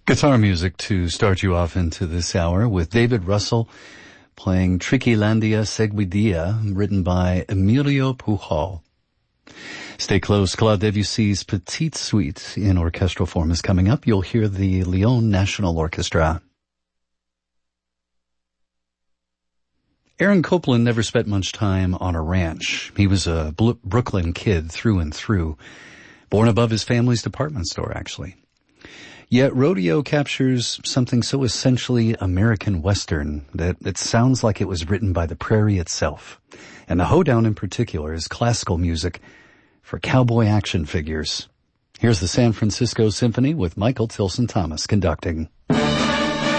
Guitar music to start you off into this hour with David Russell playing Triquilandia Seguidilla, written by Emilio Pujol. Stay close. Claude Debussy's Petite Suite in orchestral form is coming up. You'll hear the Lyon National Orchestra. Aaron Copland never spent much time on a ranch. He was a Brooklyn kid through and through, born above his family's department store, actually. Yet Rodeo captures something so essentially American Western that it sounds like it was written by the prairie itself. And the hoedown in particular is classical music for cowboy action figures. Here's the San Francisco Symphony with Michael Tilson Thomas conducting.